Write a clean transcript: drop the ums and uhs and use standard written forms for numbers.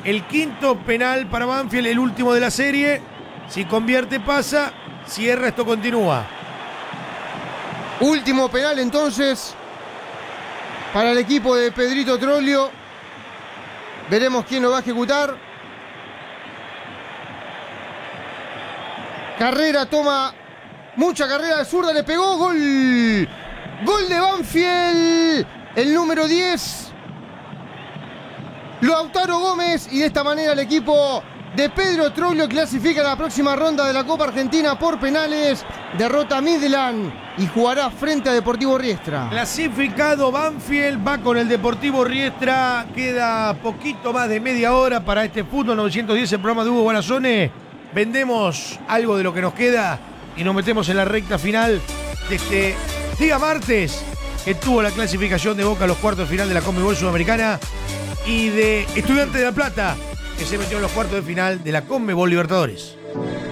El quinto penal para Banfield, el último de la serie. Si convierte, pasa. Si erra, esto continúa. Último penal entonces para el equipo de Pedrito Troglio. Veremos quién lo va a ejecutar. Carrera, toma mucha carrera de zurda, le pegó, gol. Gol de Banfield, el número 10. Lautaro Gómez, y de esta manera el equipo de Pedro Troglio clasifica a la próxima ronda de la Copa Argentina por penales. Derrota a Midland y jugará frente a Deportivo Riestra. Clasificado Banfield, va con el Deportivo Riestra. Queda poquito más de media hora para este Fútbol 910, el programa de Hugo Guanazone. Vendemos algo de lo que nos queda y nos metemos en la recta final de este día martes, que tuvo la clasificación de Boca a los cuartos de final de la Conmebol Sudamericana y de Estudiantes de La Plata, que se metió en los cuartos de final de la Conmebol Libertadores.